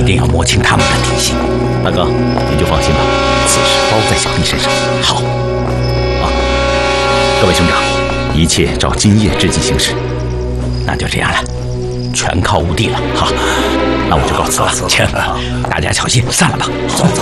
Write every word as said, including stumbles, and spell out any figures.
定要摸清他们的底细。 大哥，你就放心吧，此事包在小弟身上。 好， 啊，各位兄长，一切照今夜之计行事。 那就这样了，全靠五弟了。好，那我就告辞了，请大家小心，散了吧。 走走。